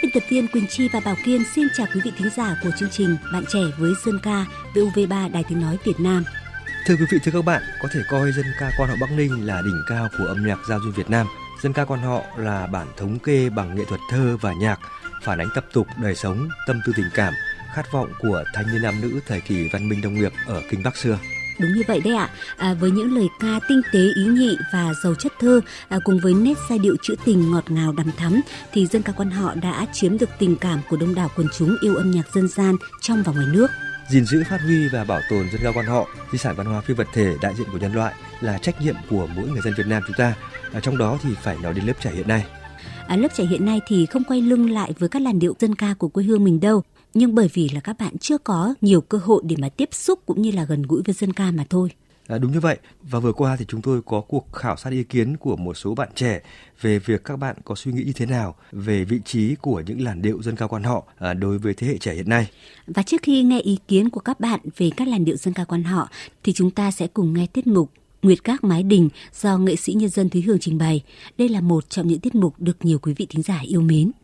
biên tập viên Quỳnh Chi và Bảo Kiên xin chào quý vị thính giả của chương trình Bạn trẻ với dân ca VOV3 Đài Tiếng nói Việt Nam. Thưa quý vị, thưa các bạn, có thể coi dân ca quan họ Bắc Ninh là đỉnh cao của âm nhạc giao duyên Việt Nam. Dân ca quan họ là bản thống kê bằng nghệ thuật thơ và nhạc, phản ánh tập tục đời sống, tâm tư tình cảm, khát vọng của thanh niên nam nữ thời kỳ văn minh nông nghiệp ở Kinh Bắc xưa. Đúng như vậy đấy ạ. Với những lời ca tinh tế ý nhị và giàu chất thơ, cùng với nét giai điệu trữ tình ngọt ngào đằm thắm, thì dân ca quan họ đã chiếm được tình cảm của đông đảo quần chúng yêu âm nhạc dân gian trong và ngoài nước. Gìn giữ, phát huy và bảo tồn dân ca quan họ, di sản văn hóa phi vật thể đại diện của nhân loại, là trách nhiệm của mỗi người dân Việt Nam chúng ta. Trong đó thì phải nói đến lớp trẻ hiện nay. Lớp trẻ hiện nay thì không quay lưng lại với các làn điệu dân ca của quê hương mình đâu, nhưng bởi vì là các bạn chưa có nhiều cơ hội để mà tiếp xúc cũng như là gần gũi với dân ca mà thôi. Đúng như vậy. Và vừa qua thì chúng tôi có cuộc khảo sát ý kiến của một số bạn trẻ về việc các bạn có suy nghĩ như thế nào về vị trí của những làn điệu dân ca quan họ đối với thế hệ trẻ hiện nay. Và trước khi nghe ý kiến của các bạn về các làn điệu dân ca quan họ thì chúng ta sẽ cùng nghe tiết mục Nguyệt Các Mái Đình do nghệ sĩ nhân dân Thúy Hường trình bày. Đây là một trong những tiết mục được nhiều quý vị thính giả yêu mến.